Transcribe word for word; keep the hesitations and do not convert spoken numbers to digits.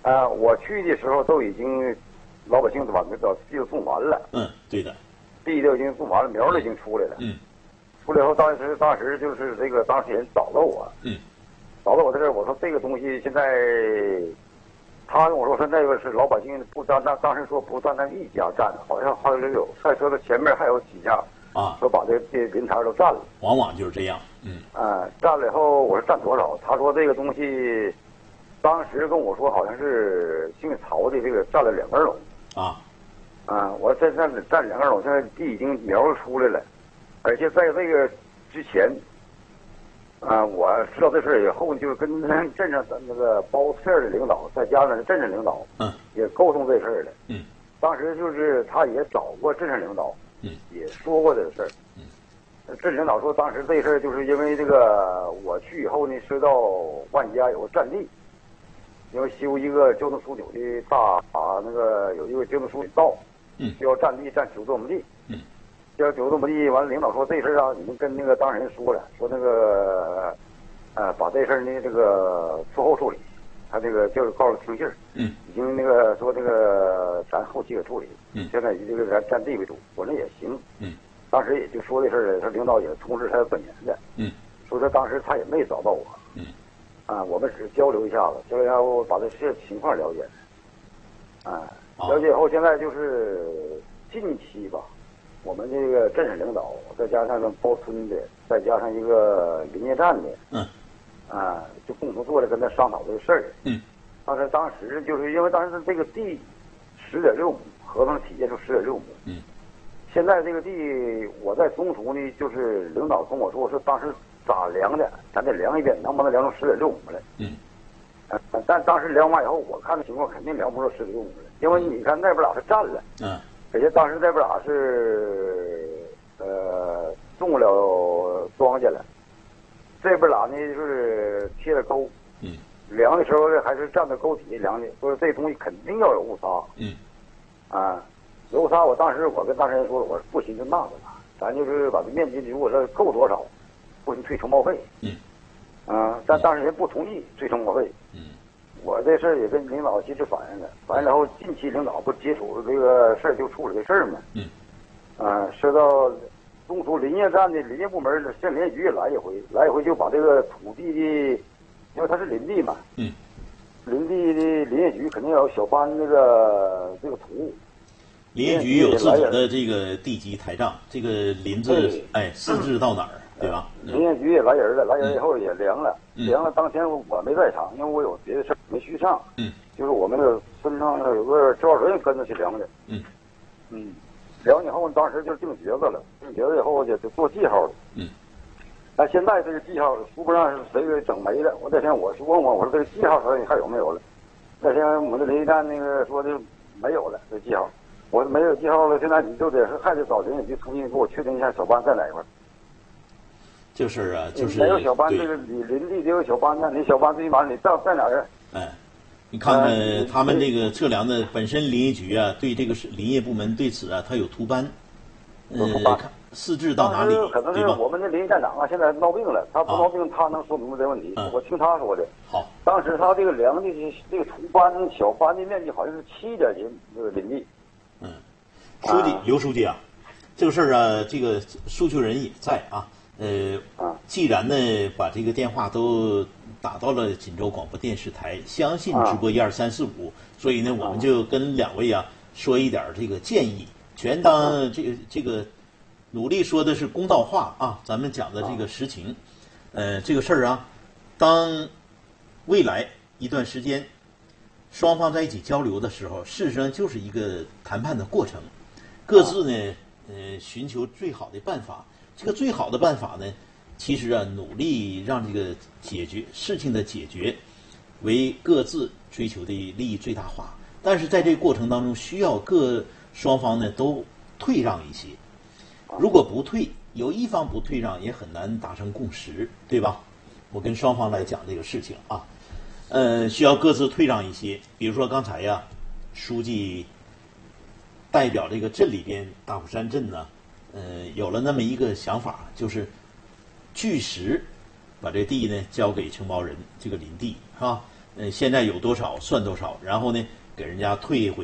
啊，我去的时候都已经老百姓都把那个地都种完了。 嗯，对的。 地都已经种完了，苗都已经出来了。 嗯。 出来后，当时当时就是这个当事人找到我。 嗯。 找到我在这儿，我说这个东西现在，他跟我说说那个是老百姓不单单当时说不单单一家占，好像还有有再说的前面还有几家啊， 说把这这林场都占了。 往往就是这样。嗯。 啊，占了以后我说占多少？他说这个东西，当时跟我说好像是姓曹的这个占了两根垄。 啊。 啊，我这占占两根垄，现在地已经苗出来了，而且在这个之前。啊，我知道这事儿以后，就是跟镇上的那个包片的领导，再加上镇上领导， 嗯， 也沟通这事儿了。 嗯， 当时就是他也找过镇上领导， 嗯， 也说过这个事儿。 嗯， 镇领导说，当时这事儿就是因为这个，我去以后呢，涉及到万家有个占地，要修一个交通枢纽的大啊，那个有一个交通枢纽道， 嗯， 需要占地占九多亩地。 嗯。 要九多亩地，完了领导说这事儿啊，你们跟那个当事人说了，说那个，呃，把这事儿呢这个术后处理，他这个就是告诉听信儿， 嗯， 已经那个说这个咱后期给处理， 嗯， 现在以这个咱占地为主，我说也行， 嗯， 当时也就说这事儿了，他领导也通知他本人的， 嗯， 说他当时他也没找到我， 嗯， 啊，我们只是交流一下子，交流一下我把这事情况了解，啊，了解以后现在就是近期吧。我们这个镇上领导，再加上包村的，再加上一个林业站的， 嗯， 啊，就共同坐着跟他商讨这个事儿。 嗯， 当时当时就是因为当时这个地十点六亩，合同体现出十点六亩。 嗯，现在这个地我在中途呢，就是领导跟我说，是当时咋量的，咱得量一遍，能不能量出十点六亩来？ 嗯， 啊，但当时量完以后，我看的情况肯定量不出十点六亩来，因为你看那边俩是占了。 嗯。 而且当时这边俩是，呃，种了庄稼了，这边俩呢就是贴了沟， 嗯， 量的时候还是站在沟底下量的，说这东西肯定要有误差， 嗯， 啊，有误差，我当时我跟当事人说，我说不行就那个了，咱就是把这面积如果说够多少，不行退承包费， 嗯， 啊，但当事人不同意退承包费， 嗯。 我这事儿也跟领导及时反映了，反映了后，近期领导不接触这个事儿就处理这事儿嘛。 嗯。 啊，涉到中途林业站的林业部门的县林业局也来一回，来一回就把这个土地的，因为它是林地嘛。 嗯。 林地的林业局肯定要有小班那个这个图。 林业局有自己的这个地基台账，这个林子哎私自到哪儿，对吧？ 林业局也来人了，来人以后也量了，量了。当天我没在场，因为我有别的事儿没去上。 嗯， 就是我们那个村上有个周主任跟着去量的。 嗯， 嗯，量以后当时就定决子了，定决子以后就就做记号了。 嗯， 但现在这个记号书不让谁给整没了。我那天我是问我，我说这个记号说你还有没有了？那天我们的林业站那个说的没有了，这记号。我没有记号了，现在你就得是还得找林业局重新给我确定一下小班在哪一块。 就是啊，就是没有小班，这个你林地得有小班呢，你小班最起码你在在哪儿？ 哎，你看看他们这个测量的本身林业局啊，对这个是林业部门对此啊，他有图班， 有图班， 私自到哪里？ 可能是我们的林业站长啊，现在闹病了，他不闹病，他能说明白这个问题。我听他说的。 好， 当时他这个量的这个图班小班的面积好像是七点几这个林地。 嗯，书记，刘书记啊，这个事儿啊，这个诉求人也在啊。呃，既然呢把这个电话都打到了锦州广播电视台，相信直播一二三四五，所以呢我们就跟两位啊说一点这个建议，全当这个这个努力说的是公道话啊，咱们讲的这个实情。呃，这个事儿啊，当未来一段时间双方在一起交流的时候，事实上就是一个谈判的过程，各自呢呃寻求最好的办法。这个最好的办法呢，其实啊，努力让这个解决事情的解决为各自追求的利益最大化。但是在这个过程当中，需要各双方呢都退让一些。如果不退，有一方不退让，也很难达成共识，对吧？我跟双方来讲这个事情啊，呃，需要各自退让一些。比如说刚才呀，书记代表这个镇里边大虎山镇呢。呃，有了那么一个想法，就是据实把这地呢交给承包人，这个林地是吧？ 呃，现在有多少算多少，然后呢，给人家退回。